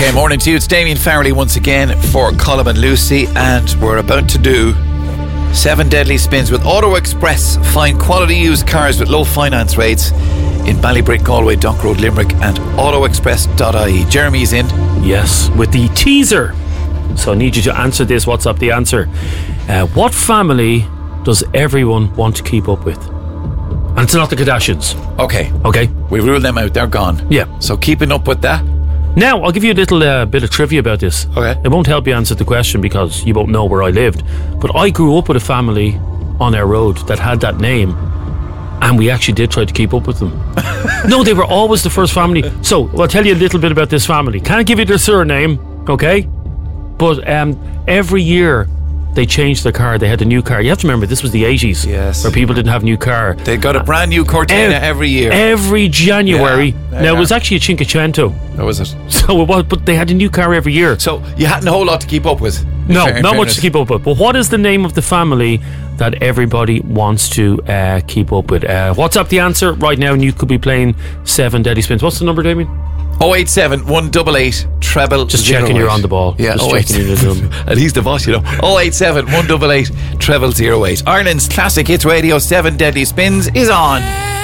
Okay, morning to you. It's Damien Farrelly once again for Colm and Lucy, and we're about to do 7 deadly spins with Auto Express. Find quality used cars with low finance rates in Ballybrick, Galway, Dock Road, Limerick, and autoexpress.ie. Jeremy's in. Yes, with the teaser. So I need you to answer this. What's up the answer? What family does everyone want to keep up with? And it's not the Kardashians. Okay. We've ruled them out. They're gone. Yeah. So keeping up with that. Now, I'll give you a little bit of trivia about this. Okay. It won't help you answer the question because you won't know where I lived. But I grew up with a family on our road that had that name, and we actually did try to keep up with them. No, they were always the first family. So, I'll tell you a little bit about this family. Can't give you their surname, okay? But every year they changed their car. They had a new car. You have to remember, this was the 80s. Yes. Where people didn't have new car. They got a brand new Cortina every year. Every January. Yeah, now, it was actually a Cinquecento. That was it. So it was, but they had a new car every year. So you hadn't a whole lot to keep up with. No, not much to keep up with. But what is the name of the family that everybody wants to keep up with? What's up the answer right now? And you could be playing 7 deadly spins. What's the number, Damien? 087 188 treble. Just checking you're on the ball. Yeah, just checking you're on. And he's the boss, you know. 087 188 treble 08. Ireland's classic hits radio 7 deadly spins is on.